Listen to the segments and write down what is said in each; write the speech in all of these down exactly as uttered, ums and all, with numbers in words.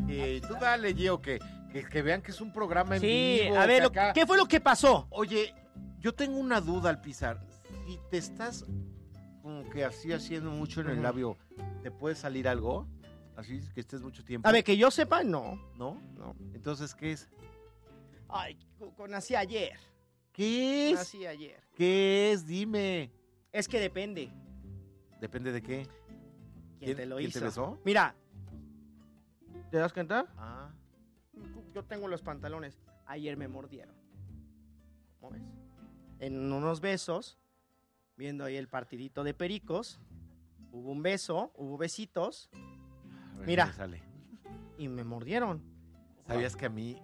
Sí, tú dale, Gio, que, que, que vean que es un programa en Sí, vivo. a ver, lo- acá... ¿qué fue lo que pasó? Oye, yo tengo una duda, Alpizar. Si te estás como que así haciendo mucho en el Ujú. labio, ¿te puede salir algo? Así que estés mucho tiempo. A ver, que yo sepa, no. ¿No? No. Entonces, ¿qué es? Ay, con nací ayer. ¿Qué es? Nací ayer. ¿Qué es? Dime. Es que depende. ¿Depende de qué? ¿Quién, te lo ¿Quién hizo? te besó? Mira. ¿Te das cuenta? Ah. Yo tengo los pantalones. Ayer me mordieron. ¿Cómo ves? En unos besos, viendo ahí el partidito de pericos, hubo un beso, hubo besitos, A ver Mira. si me sale. y me mordieron. ¿Sabías que a mí,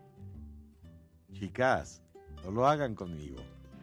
chicas, no lo hagan conmigo?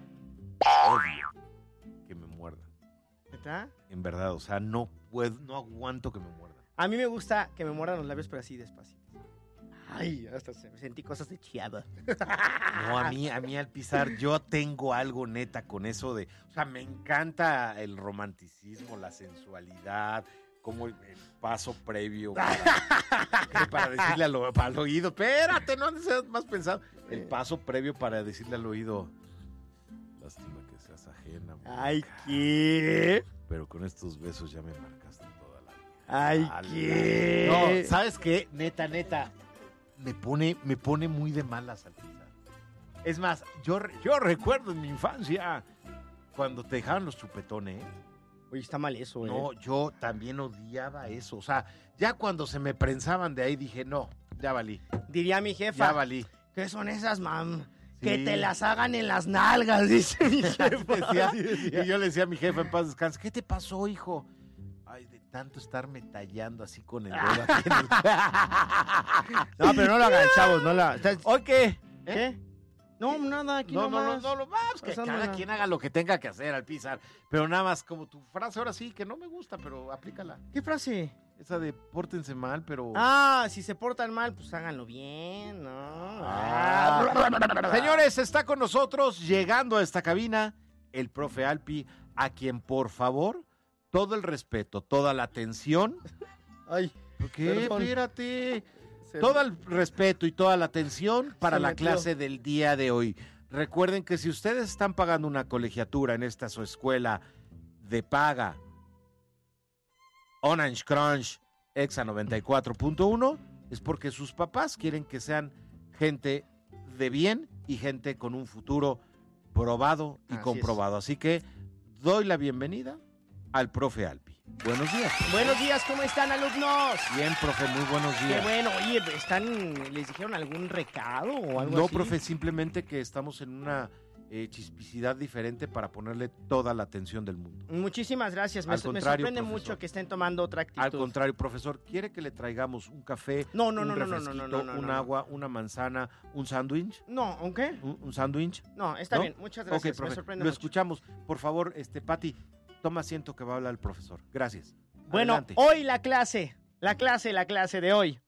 Odio que me muerdan. ¿Verdad? En verdad, o sea, no puedo, no aguanto que me muerdan. A mí me gusta que me muerdan los labios, pero así despacito. Ay, hasta se- sentí cosas de chiada. No, a mí, a mí al pisar, yo tengo algo neta con eso de, o sea, me encanta el romanticismo, la sensualidad, como el, el paso previo para, que para decirle al, o- al oído, espérate, no seas más pensado, el paso previo para decirle al oído, lástima que seas ajena. Ay, muñeca, ¿qué? pero con estos besos ya me marcaste toda la vida. Ay, Ala. ¿qué? No, ¿sabes qué? Neta, neta, me pone, me pone muy de malas al pisar. Es más, yo, re- yo recuerdo en mi infancia cuando te dejaban los chupetones. Oye, está mal eso, ¿eh? No, yo también odiaba eso. O sea, ya cuando se me prensaban de ahí dije, no, ya valí, Diría mi jefa. ya valí. ¿Qué son esas, mam? Sí. Que te las hagan en las nalgas, dice mi jefa. Decía- Así decía. y yo le decía a mi jefa en paz descanse, ¿qué te pasó, hijo? Ay, de tanto estarme tallando así con el dedo. aquí en el- No, pero no lo hagan, chavos, no la. ¿Estás- ¿O qué? ¿Qué? No, nada, aquí No, no, no, nomás. no, lo vamos, que Pasando cada la- quien haga lo que tenga que hacer al pisar. Pero nada más, como tu frase ahora sí, que no me gusta, pero aplícala. ¿Qué frase? Esa de pórtense mal, pero... Ah, si se portan mal, pues háganlo bien, ¿no? Ah. Señores, está con nosotros, llegando a esta cabina, el profe Alpi, a quien, por favor, todo el respeto, toda la atención... Ay, ¿Por qué? Perdón. Espérate. se- Todo el respeto y toda la atención para Se la metió. clase del día de hoy. Recuerden que si ustedes están pagando una colegiatura en esta su escuela de paga, Orange Crunch Exa noventa y cuatro punto uno, es porque sus papás quieren que sean gente de bien y gente con un futuro probado y Así comprobado. Así que doy la bienvenida al profe Alpi. Buenos días. Buenos días, ¿cómo están, alumnos? Bien, profe, muy buenos Qué días. bueno, oye, ¿están, ¿les dijeron algún recado o algo No, así? profe, simplemente que estamos en una eh, chispicidad diferente para ponerle toda la atención del mundo. Muchísimas gracias, me, Al me contrario, sorprende profesor. mucho que estén tomando otra actitud. Al contrario, profesor, ¿quiere que le traigamos un café, No, no, un no, no, no, no, refresquito, no, no, no, un no. agua, una manzana, un sándwich? No, ¿aunque? ¿Un, un sándwich? No, está ¿No? bien, muchas gracias, Ok, profe, me sorprende lo mucho. escuchamos. Por favor, este, Pati, toma asiento que va a hablar el profesor. Gracias. Bueno, Adelante. hoy la clase, la clase, la clase de hoy.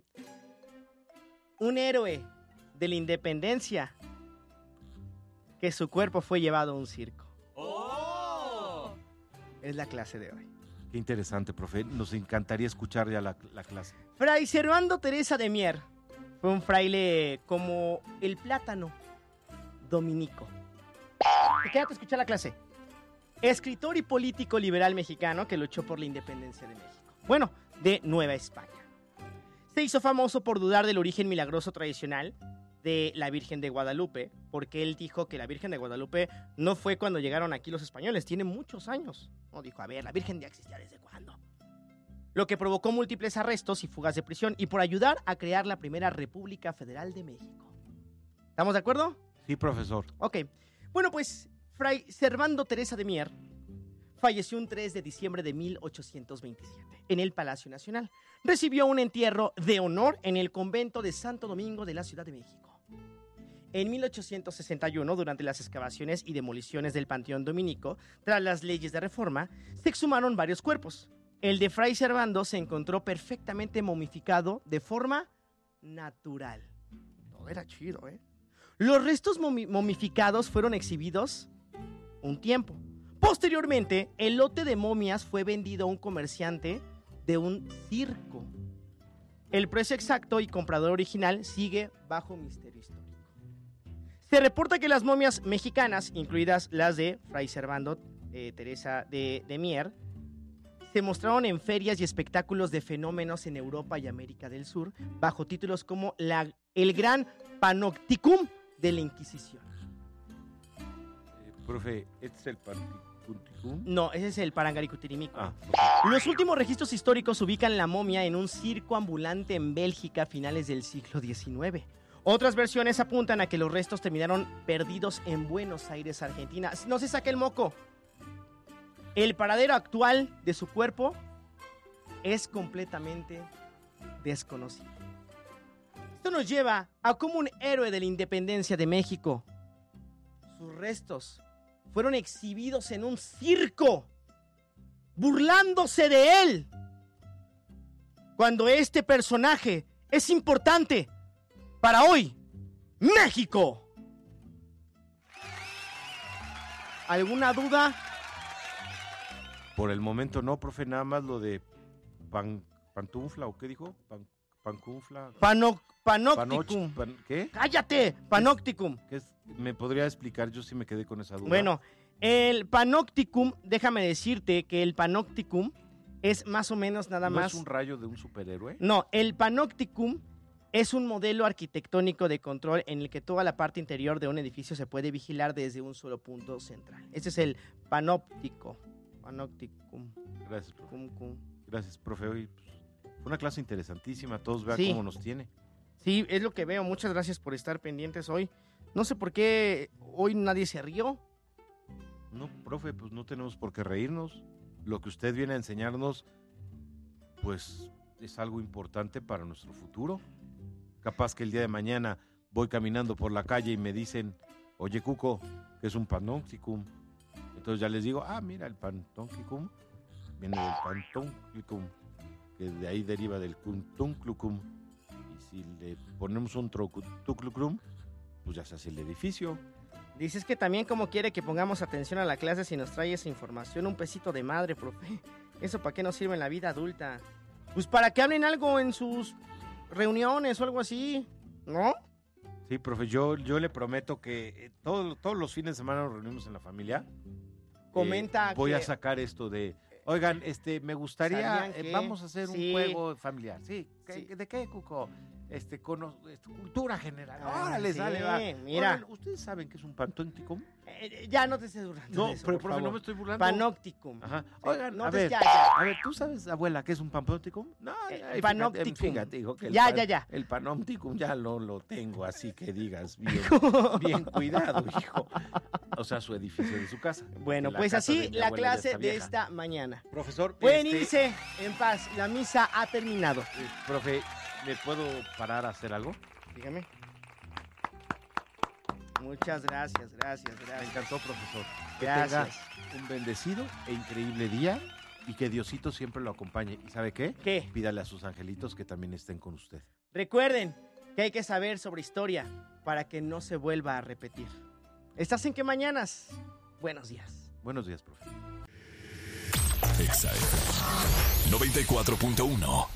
Un héroe de la independencia que su cuerpo fue llevado a un circo. ¡Oh! Es la clase de hoy. Qué interesante, profe. Nos encantaría escuchar ya la, la clase. Fray Servando Teresa de Mier fue un fraile como el plátano dominico. Quédate a escuchar la clase. Escritor y político liberal mexicano que luchó por la independencia de México. Bueno, de Nueva España. Se hizo famoso por dudar del origen milagroso tradicional de la Virgen de Guadalupe, porque él dijo que la Virgen de Guadalupe no fue cuando llegaron aquí los españoles, tiene muchos años. No, dijo, a ver, la Virgen ya existía desde cuándo. Lo que provocó múltiples arrestos y fugas de prisión y por ayudar a crear la primera República Federal de México. ¿Estamos de acuerdo? Sí, profesor. Ok. Bueno, pues, Fray Servando Teresa de Mier falleció un tres de diciembre de mil ochocientos veintisiete en el Palacio Nacional. Recibió un entierro de honor en el convento de Santo Domingo de la Ciudad de México. En mil ochocientos sesenta y uno, durante las excavaciones y demoliciones del Panteón Dominico, tras las leyes de reforma, se exhumaron varios cuerpos. El de Fray Servando se encontró perfectamente momificado de forma natural. Todo era chido, ¿eh? Los restos momi- momificados fueron exhibidos un tiempo. Posteriormente, el lote de momias fue vendido a un comerciante de un circo. El precio exacto y comprador original sigue bajo misterio histórico. Se reporta que las momias mexicanas, incluidas las de Fray Servando eh, Teresa de, de Mier, se mostraron en ferias y espectáculos de fenómenos en Europa y América del Sur, bajo títulos como la, el Gran Panopticum de la Inquisición. Eh, profe, ¿este es el Panopticum? No, ese es el Parangaricutirimículo. Ah, Los últimos registros históricos ubican la momia en un circo ambulante en Bélgica a finales del siglo diecinueve. Otras versiones apuntan a que los restos terminaron perdidos en Buenos Aires, Argentina. No se saque el moco. El paradero actual de su cuerpo es completamente desconocido. Esto nos lleva a cómo un héroe de la independencia de México, sus restos fueron exhibidos en un circo, burlándose de él, cuando este personaje es importante para hoy, México. ¿Alguna duda? Por el momento no, profe, nada más lo de pan, pantufla, ¿o qué dijo? Pan, pancunfla. Pano, Panoch, panopticum. pan, ¿qué? ¡Cállate! Panopticum. ¿Qué es? ¿Me podría explicar? Yo sí me quedé con esa duda. Bueno, el panopticum, déjame decirte que el panopticum es más o menos nada ¿No más... es un rayo de un superhéroe? No, el panopticum es un modelo arquitectónico de control en el que toda la parte interior de un edificio se puede vigilar desde un solo punto central. Ese es el panóptico. Panopticum. Gracias, profe. Cum, cum. Gracias, profe. Hoy pues, fue una clase interesantísima. Todos vean Sí. cómo nos tiene. Sí, es lo que veo. Muchas gracias por estar pendientes hoy. No sé por qué hoy nadie se rió. No, profe, pues no tenemos por qué reírnos. Lo que usted viene a enseñarnos, pues es algo importante para nuestro futuro. Capaz que el día de mañana voy caminando por la calle y me dicen, oye, Cuco, ¿qué es un panopticum? Entonces ya les digo, ah, mira, el panopticum viene del panopticum, que de ahí deriva del kuntunclucum. Y si le ponemos un trocutuclucum, pues ya se hace el edificio. Dices que también como quiere que pongamos atención a la clase si nos trae esa información, un pesito de madre, profe. ¿Eso para qué nos sirve en la vida adulta? Pues para que hablen algo en sus reuniones o algo así, ¿no? Sí, profe, yo, yo le prometo que eh, todo- todos los fines de semana nos reunimos en la familia. Comenta Eh, voy que- a sacar esto de, oigan, este, me gustaría, ¿Sabían eh, que? vamos a hacer Sí. un juego familiar. Sí, ¿qué- Sí. ¿de qué, Cuco? Este, cono- este, cultura general. Ah, Órale, sí, sale, va. mira. Oigan, ¿ustedes saben qué es un panopticum? Eh, ya no te estés burlando No, de eso, pero por profe, no favor. me estoy burlando. Panopticum. Ajá. Sí, Oigan, no, a pues ver, ya, ya. a ver, ¿tú sabes, abuela, qué es un panopticum? No, Eh, ya, fíjate, panopticum. Fíjate, hijo, que el Ya, pan- ya, ya. El panopticum ya lo, lo tengo, así que digas bien, bien cuidado, hijo. O sea, su edificio de su casa. Bueno, La pues casa así de mi la abuela ya clase está de vieja. esta mañana. Profesor, Pueden este, irse en paz, la misa ha terminado. eh, profe, ¿me puedo parar a hacer algo? Dígame. Muchas gracias, gracias, Me gracias. encantó, profesor. Que Gracias. tenga un bendecido e increíble día y que Diosito siempre lo acompañe. ¿Y sabe qué? ¿Qué? Pídale a sus angelitos que también estén con usted. Recuerden que hay que saber sobre historia para que no se vuelva a repetir. ¿Estás en qué mañanas? Buenos días. Buenos días, profe. Exa F M noventa y cuatro punto uno.